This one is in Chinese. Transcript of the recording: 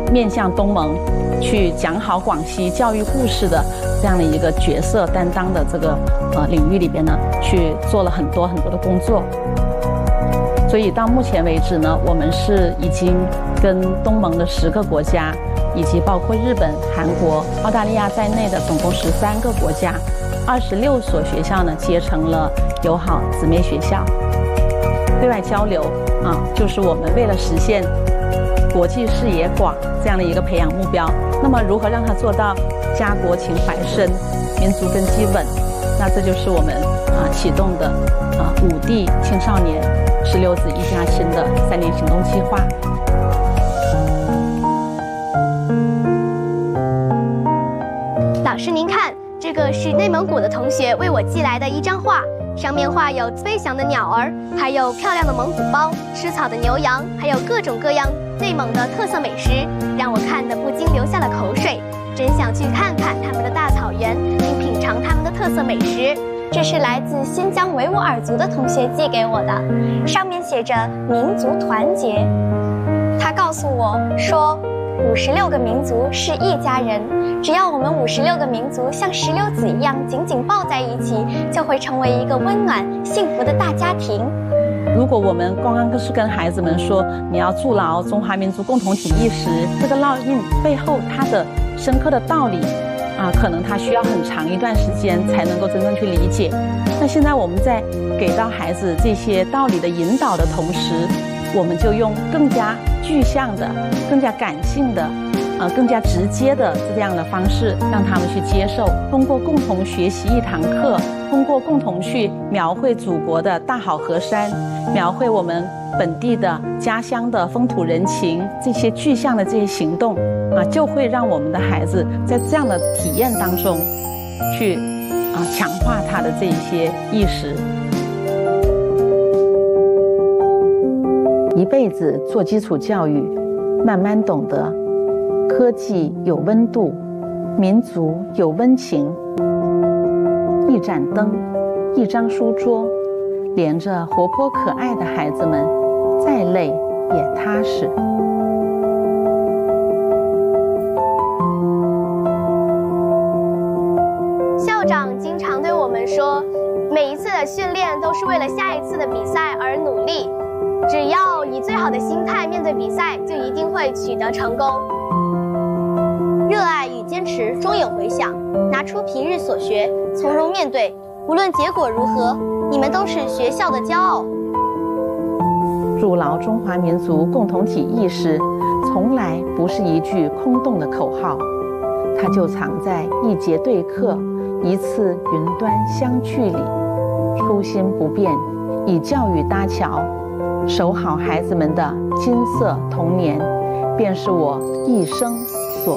面向东盟去讲好广西教育故事的这样的一个角色担当的这个领域里边呢，去做了很多的工作。所以到目前为止呢，我们是已经跟东盟的10个国家，以及包括日本、韩国、澳大利亚在内的总共13个国家，26所学校呢结成了友好姊妹学校。对外交流就是我们为了实现国际视野广这样的一个培养目标，那么如何让它做到家国情怀深、民族根基稳？那这就是我们启动的5地青少年16子一家亲的3年行动计划。 老师您看，这个是内蒙古的同学为我寄来的一张画，上面画有飞翔的鸟儿，还有漂亮的蒙古包、吃草的牛羊，还有各种各样内蒙的特色美食，让我看得不禁流下了口水，真想去看看他们的大草原，并品尝他们的特色美食。 这是来自新疆维吾尔族的同学寄给我的，上面写着民族团结。他告诉我说，56个民族是一家人，只要我们56个民族像石榴籽一样紧紧抱在一起，就会成为一个温暖幸福的大家庭。 如果我们刚刚是跟孩子们说你要筑牢中华民族共同体意识，这个烙印背后它的深刻的道理可能他需要很长一段时间才能够真正去理解。那现在我们在给到孩子这些道理的引导的同时，我们就用更加具象的、更加感性的、更加直接的这样的方式，让他们去接受。通过共同学习一堂课，通过共同去描绘祖国的大好河山，描绘我们本地的家乡的风土人情，这些具象的这些行动就会让我们的孩子在这样的体验当中去强化他的这一些意识。一辈子做基础教育，慢慢懂得科技有温度，民族有温情。一盏灯，一张书桌，连着活泼可爱的孩子们，再累也踏实。 校长经常对我们说，每一次的训练都是为了下一次的比赛而努力，只要以最好的心态面对比赛，就一定会取得成功。热爱与坚持终有回响，拿出平日所学，从容面对，无论结果如何，你们都是学校的骄傲。 筑牢中华民族共同体意识，从来不是一句空洞的口号，它就藏在一节对课、一次云端相聚里。初心不变，以教育搭桥，守好孩子们的金色童年，便是我一生